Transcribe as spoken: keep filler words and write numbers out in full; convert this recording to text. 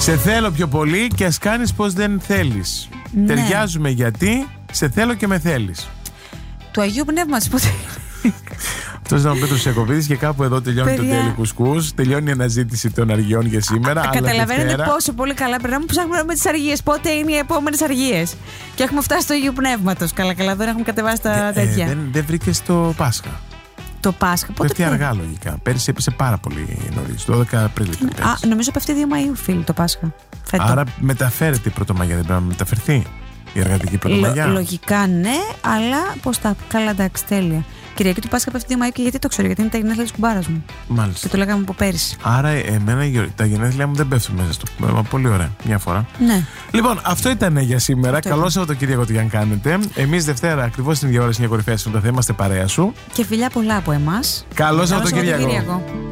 Σε θέλω πιο πολύ και ας κάνεις πως δεν θέλεις. Ναι. Ταιριάζουμε γιατί σε θέλω και με θέλεις. Του Αγίου Πνεύματος ποτέ. Αυτός ήταν ο Πέτρος Ιακωβίδης και κάπου εδώ τελειώνει Παιδιά. το τέλει κουσκούς. Τελειώνει η αναζήτηση των αργιών για σήμερα. Α, καταλαβαίνετε πόσο πολύ καλά περνάμε που ψάχνουμε με τις αργίες. Πότε είναι οι επόμενες αργίες. Και έχουμε φτάσει στο Αγίου Πνεύματος. Καλά, καλά, δεν έχουμε κατεβάσει τα ε, τέτοια. Ε, δεν δεν βρήκε το Πάσχα. Το Πάσχα, πότε πέφτει αργά λογικά. Πέρυσι έπεσε πάρα πολύ νωρίς. Το δώδεκα Απριλίου. Α, νομίζω πέφτει δύο Μαΐου, φίλοι, το Πάσχα. Φέτο. Άρα μεταφέρεται η Πρωτομαγιά, δεν πρέπει να μεταφερθεί η εργατική Πρωτομαγιά. Λο, λογικά ναι, αλλά πώς τα. Καλά, εντάξει, τέλεια. Κυριακή του Πάσχα πέφτει δύο Μαΐου και γιατί το ξέρω, γιατί είναι τα γενέθλια της κουμπάρας μου. Μάλιστα. Και το λέγαμε από πέρυσι. Άρα, εμένα τα γενέθλια μου δεν πέφτουν μέσα στο κουμπάρο. Πολύ ωραία, μια φορά. Ναι. Λοιπόν, αυτό ήταν για σήμερα. Αυτό. Καλό Σαββατοκύριακο τι αν κάνετε. Εμείς Δευτέρα, ακριβώς την ίδια ώρα, στην κορυφαία σου, θα είμαστε παρέα σου. Και φιλιά πολλά από εμάς. Καλό Σαββατοκύριακο.